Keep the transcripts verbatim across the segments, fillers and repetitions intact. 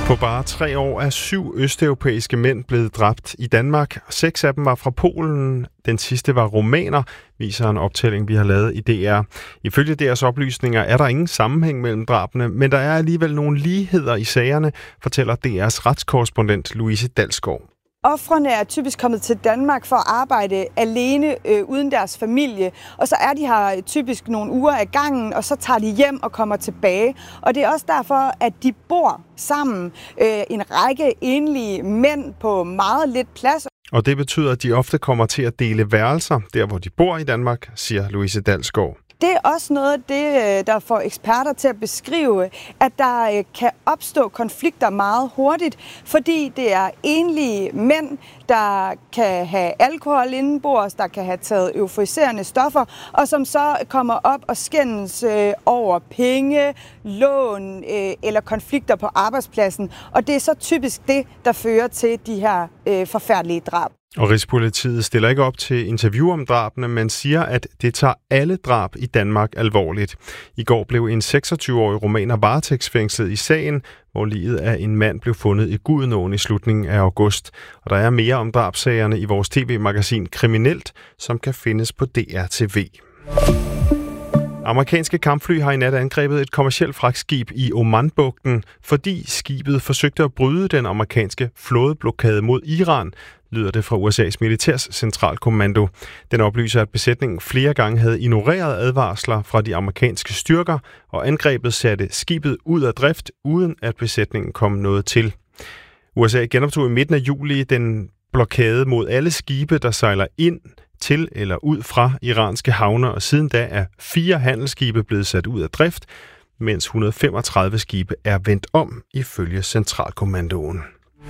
På bare tre år er syv østeuropæiske mænd blevet dræbt i Danmark. Seks af dem var fra Polen. Den sidste var rumæner, viser en optælling, vi har lavet i D R. Ifølge deres oplysninger er der ingen sammenhæng mellem drabene, men der er alligevel nogle ligheder i sagerne, fortæller D R's retskorrespondent Louise Dalsgaard. Ofrene er typisk kommet til Danmark for at arbejde alene øh, uden deres familie, og så er de her typisk nogle uger ad gangen, og så tager de hjem og kommer tilbage. Og det er også derfor, at de bor sammen, øh, en række enlige mænd på meget lidt plads. Og det betyder, at de ofte kommer til at dele værelser, der hvor de bor i Danmark, siger Louise Dalsgaard. Det er også noget af det, der får eksperter til at beskrive, at der kan opstå konflikter meget hurtigt, fordi det er enlige mænd, der kan have alkohol indenbords, der kan have taget euforiserende stoffer, og som så kommer op og skændes over penge, lån eller konflikter på arbejdspladsen. Og det er så typisk det, der fører til de her forfærdelige drab. Og Rigspolitiet stiller ikke op til interview om drabene, men siger, at det tager alle drab i Danmark alvorligt. I går blev en seksogtyve-årig rumæner varetægtsfængslet i sagen, hvor liget af en mand blev fundet i Gudenåen i slutningen af august. Og der er mere om drabsagerne i vores tv-magasin Kriminelt, som kan findes på D R T V. Amerikanske kampfly har i nat angrebet et kommercielt fragtskib i Omanbugten, fordi skibet forsøgte at bryde den amerikanske flådeblokade mod Iran, lyder det fra U S A's militærs centralkommando. Den oplyser, at besætningen flere gange havde ignoreret advarsler fra de amerikanske styrker, og angrebet satte skibet ud af drift, uden at besætningen kom noget til. U S A genoptog i midten af juli den blokade mod alle skibe, der sejler ind til eller ud fra iranske havne, og siden da er fire handelsskibe blevet sat ud af drift, mens et hundrede og femogtredive skibe er vendt om, ifølge centralkommandoen.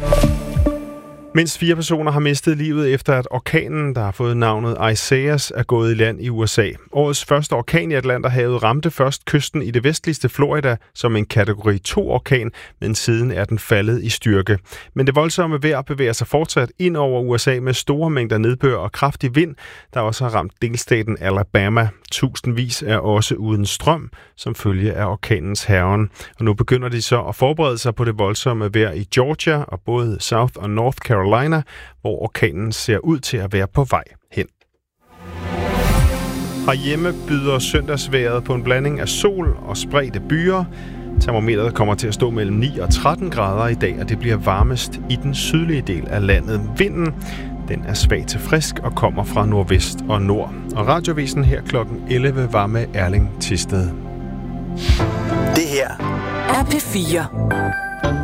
Mindst fire personer har mistet livet efter, at orkanen, der har fået navnet Isaias, er gået i land i U S A. Årets første orkan i Atlanterhavet ramte først kysten i det vestligste Florida som en kategori to-orkan, men siden er den faldet i styrke. Men det voldsomme vejr bevæger sig fortsat ind over U S A med store mængder nedbør og kraftig vind, der også har ramt delstaten Alabama. Tusindvis er også uden strøm, som følge af orkanens hærgen. Og nu begynder de så at forberede sig på det voldsomme vejr i Georgia og både South og North Carolina, hvor orkanen ser ud til at være på vej hen. Herhjemme byder søndagsvejret på en blanding af sol og spredte byer. Termometeret kommer til at stå mellem ni og tretten grader i dag, og det bliver varmest i den sydlige del af landet. Vinden, den er svag til frisk og kommer fra nordvest og nord. Og radiovisen her klokken elleve var med Erling Thisted. Det her er P fire.